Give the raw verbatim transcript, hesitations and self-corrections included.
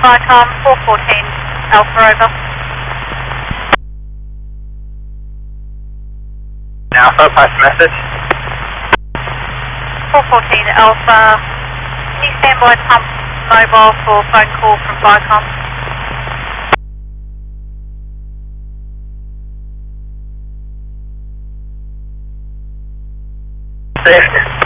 Vicom, four fourteen Alpha over. Alpha, pass message. four fourteen Alpha, can you stand by pump mobile for phone call from Vicom? Safety.